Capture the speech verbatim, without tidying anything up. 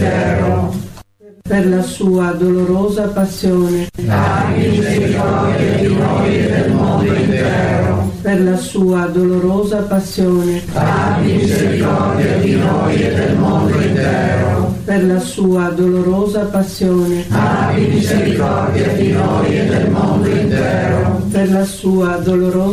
intero. Per la sua dolorosa passione, abbi misericordia di noi e del mondo intero. per la sua dolorosa passione, Abbi misericordia di noi e del mondo intero. per la sua dolorosa passione, Abbi misericordia di noi e del mondo intero. per la sua dolorosa